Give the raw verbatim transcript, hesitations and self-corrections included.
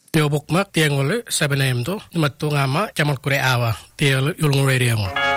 Teo bokmak tiang ole seven a m to mattu ngama chamal kure awa teo yulung radio.